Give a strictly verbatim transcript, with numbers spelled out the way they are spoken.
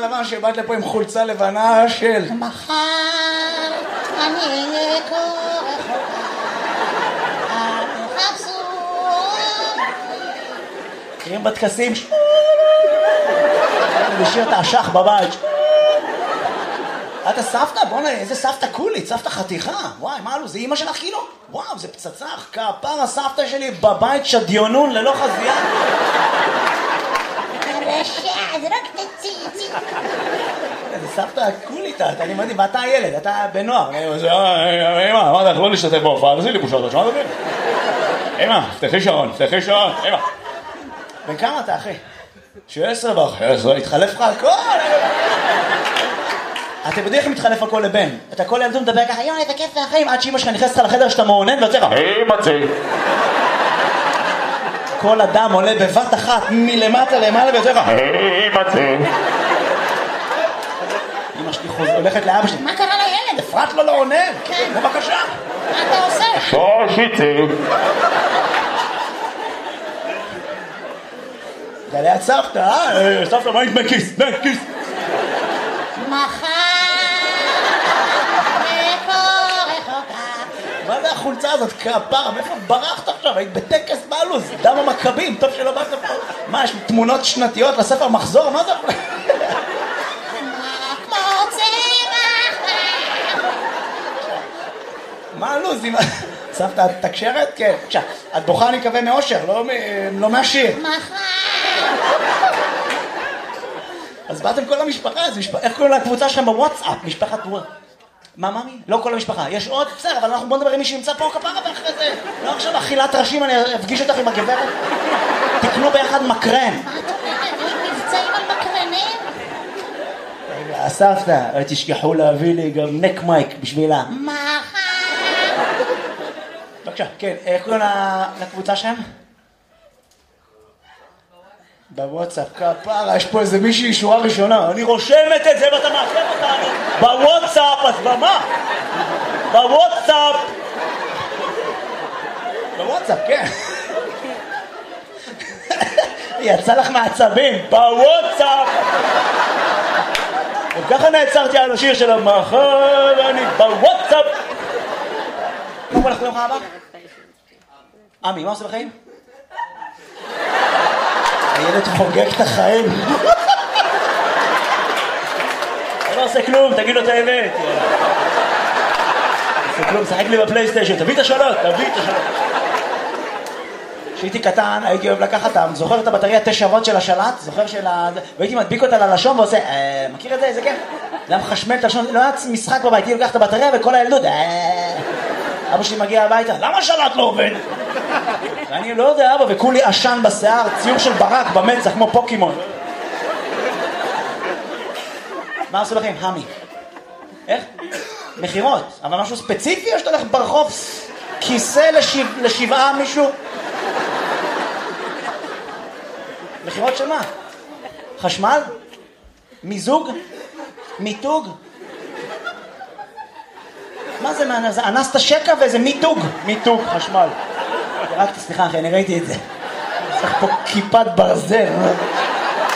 לבן שבאת לפה עם חולצה לבנה של... מחר אני אהיה כה רחוקה, אל תחפשו. מכירים בטקסים? לשיר את האשך בבית. אתה סבתא? בוא'נה, איזה סבתא קולית, סבתא חתיכה. וואי, מה לו, זה אמא שלך כאילו? וואו, זה פצצה, כפר הסבתא שלי בבית שדיונון ללא חזייה. הרשע, זה רק תציצי. זה סבתא קולית, אני מדהים, ואתה הילד, אתה בנוער. אמא, אמרת לך לא להשתתף בהופעה, תעשי לי בושות, שמעת אותי? אמא, פתחי שעון, פתחי שעון, אמא. בן כמה אתה, אחי? שש עשרה וחצי, התחלף לך הכל. אתה יודעים איך מתחלף הכל לבן? אתה כל ילדות מדבר ככה, יואי, איזה כיף מהחיים, עד שאמא שלך נכנסת לך לחדר שאתה מעונן ויוצא לך, היי מצי. כל אדם עולה בבת אחת מלמטה למעלה ויוצא לך, היי מצי. אמא שלי הולכת לאבא שלי, מה קרה לילד? אפרת לו לא עונן. כן. בבקשה. מה אתה עושה? שושיצי. זה ליד סבתא, אה? סבתא, מה עם בכיס? בכיס. מחר איפה רחוקה. מה זה החולצה הזאת? כפרה, מאיפה ברחת עכשיו? היית בטקס בלוז, דם המכבים, טוב שלא באת פה. מה, יש תמונות שנתיות לספר מחזור? מה זה? כמו צמח. מה הלוז? סבתא, את תקשרת? כן. בבקשה, את בוכה אני מקווה מאושר, לא מהשיר. מחר. אז באתם כל המשפחה, איך קוראים לקבוצה שלכם בוואטסאפ? משפחת וואט. מה, מאמי? לא כל המשפחה. יש עוד, בסדר, אבל אנחנו בוא נדבר עם מי שנמצא פה כפרה ואחרי זה. לא עכשיו אכילת ראשים, אני אפגיש אותך עם הגברת. תקנו ביחד מקרן. מה את אומרת? יש מבצעים על מקרנים? רגע, סבתא, תשכחו להביא לי גם נק מייק בשבילה. מחר. בבקשה, כן, איך קוראים לקבוצה שלהם? בוואטסאפ, כפרה, יש פה איזה מישהי שורה ראשונה, אני רושמת את זה ואתה מעכב אותנו בוואטסאפ, אז במה? בוואטסאפ בוואטסאפ, כן. יצא לך מעצבים, בוואטסאפ. וככה נעצרתי על השיר של המחר, אני בוואטסאפ. קודם כל, אנחנו יום הבא? עמי, מה עושה בחיים? הילד חוגג את החיים. אני לא עושה כלום, תגיד לו את האמת. עושה כלום, שחק לי בפלייסטיישן, תביא את השאלות, תביא את השאלות. כשהייתי קטן, הייתי אוהב לקחת, זוכר את הבטריה תשע וולט של השלט? זוכר של ה... והייתי מדביק אותה ללשון ועושה, מכיר את זה? איזה כן? זה היה מחשמל את הלשון, לא היה משחק בבית, הייתי לוקח את הבטריה וכל הילדות, אבא שלי מגיע הביתה, למה השלט לא עובד? ואני לא יודע, אבא, וכולי עשן בשיער, ציור של ברק במצח, כמו פוקימון. מה עשו לכם? המי. איך? מחירות. אבל משהו ספציפי או שאתה הולך ברחוב כיסא לשבע, לשבעה מישהו? מחירות של מה? חשמל? מיזוג? מיתוג? מה זה? מה, זה אנסת שקע ואיזה מיתוג. מיתוג, חשמל. רק, סליחה אחי, אני ראיתי את זה. צריך פה כיפת ברזל.